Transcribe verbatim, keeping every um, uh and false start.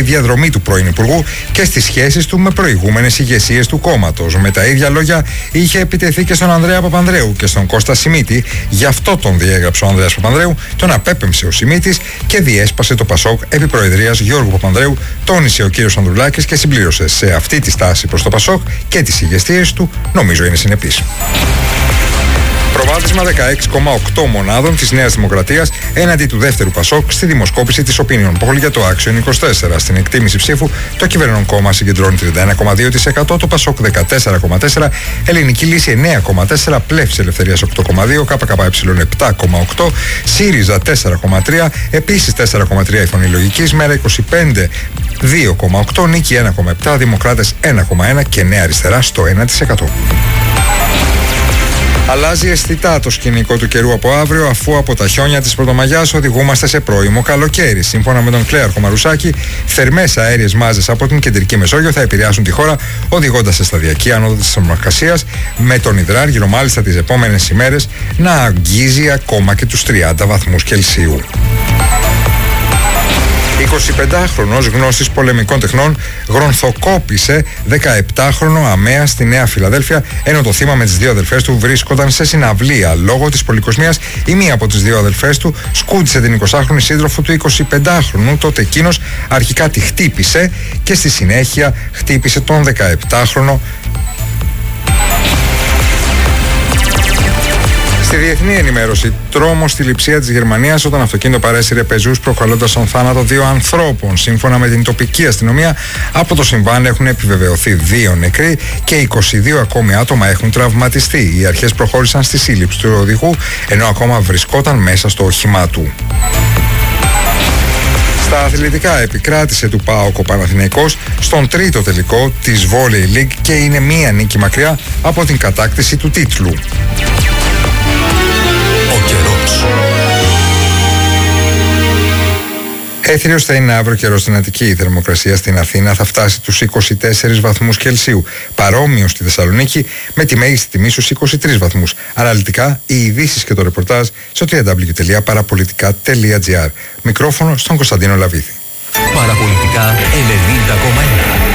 διαδρομή του πρώην Υπουργού και στις σχέσεις του με προηγούμενες ηγεσίες του κόμματος. Με τα ίδια λόγια είχε επιτεθεί και στον Ανδρέα Παπανδρέου και στον Κώστα Σιμίτη. Γι' αυτό τον διέγραψε ο Ανδρέας Παπανδρέου, τον απέπεμψε ο Σιμίτης και διέσπασε το Πασόκ επί προεδρίας Γιώργου Παπανδρέου, τόνισε ο κύριος Ανδρουλάκης και συμπλήρωσε: σε αυτή τη στάση προς το Πασόκ και τις ηγεσίες του, νομίζω είναι συνεπής. Προβάδισμα δεκαέξι κόμμα οκτώ μονάδων της Νέας Δημοκρατίας έναντι του δεύτερου Πασόκ στη δημοσκόπηση της Opinion Poll για το Action είκοσι τέσσερα. Στην εκτίμηση ψήφου, το κυβερνών κόμμα συγκεντρώνει τριάντα ένα κόμμα δύο τοις εκατό, το Πασόκ δεκατέσσερα κόμμα τέσσερα τοις εκατό, Ελληνική Λύση εννέα κόμμα τέσσερα τοις εκατό, Πλεύσης Ελευθερίας οκτώ κόμμα δύο τοις εκατό, ΚΚΕ επτά κόμμα οκτώ τοις εκατό, ΣΥΡΙΖΑ τέσσερα κόμμα τρία τοις εκατό, επίσης τέσσερα κόμμα τρία τοις εκατό η Φωνή Λογικής, Μέρα είκοσι πέντε δύο κόμμα οκτώ τοις εκατό, Νίκη ένα κόμμα επτά τοις εκατό, Δημοκράτες ένα κόμμα ένα τοις εκατό και Νέα Αριστερά στο ένα τοις εκατό. Αλλάζει αισθητά το σκηνικό του καιρού από αύριο, αφού από τα χιόνια της Πρωτομαγιάς οδηγούμαστε σε πρώιμο καλοκαίρι. Σύμφωνα με τον Κλέαρχο Μαρουσάκη, θερμές αέριες μάζες από την κεντρική Μεσόγειο θα επηρεάσουν τη χώρα, οδηγώντας σε σταδιακή άνοδο της θερμοκρασίας, με τον υδράργυρο μάλιστα τις επόμενες ημέρες να αγγίζει ακόμα και τους τριάντα βαθμούς Κελσίου. εικοσιπεντάχρονος γνώστης πολεμικών τεχνών γρονθοκόπησε δεκαεπτάχρονο αμαία στη Νέα Φιλαδέλφια, ενώ το θύμα με τις δύο αδελφές του βρίσκονταν σε συναυλία. Λόγω της πολυκοσμίας, η μία από τις δύο αδελφές του σκούντισε την εικοσάχρονη σύντροφο του εικοσιπεντάχρονου. Τότε εκείνος αρχικά τη χτύπησε και στη συνέχεια χτύπησε τον δεκαεπτάχρονο. Στη διεθνή ενημέρωση, τρόμος στη Λειψία της Γερμανίας όταν αυτοκίνητο παρέσυρε πεζούς, προκαλώντας τον θάνατο δύο ανθρώπων. Σύμφωνα με την τοπική αστυνομία, από το συμβάν έχουν επιβεβαιωθεί δύο νεκροί και είκοσι δύο ακόμη άτομα έχουν τραυματιστεί. Οι αρχές προχώρησαν στη σύλληψη του οδηγού, ενώ ακόμα βρισκόταν μέσα στο όχημά του. Στα αθλητικά, επικράτησε του ΠΑΟΚ ο Παναθηναϊκός στον τρίτο τελικό της Volley League και είναι μία νίκη μακριά από την κατάκτηση του τίτλου. Έθριος θα είναι αύριο καιρός στην Αττική. Η θερμοκρασία στην Αθήνα θα φτάσει τους είκοσι τέσσερις βαθμούς Κελσίου. Παρόμοιο στη Θεσσαλονίκη, με τη μέγιστη τιμή στους είκοσι τρεις βαθμούς. Αναλυτικά, οι ειδήσεις και το ρεπορτάζ στο double-u double-u double-u τελεία παραπολιτικά τελεία τζι άρ. Μικρόφωνο στον Κωνσταντίνο Λαβίθη. Παραπολιτικά ενενήντα κόμμα ένα.